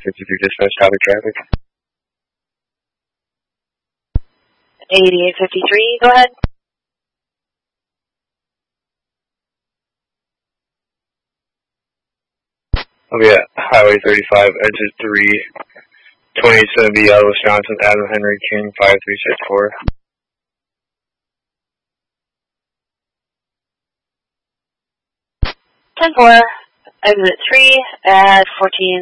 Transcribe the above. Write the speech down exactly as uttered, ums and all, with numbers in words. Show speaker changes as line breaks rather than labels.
fifty-three dispatch, copy traffic.
eighty-eight fifty-three, go ahead.
I'll be at Highway thirty-five, exit three, twenty-seven B L, Wisconsin, Adam Henry King, five three six four.
ten four, exit three at fourteen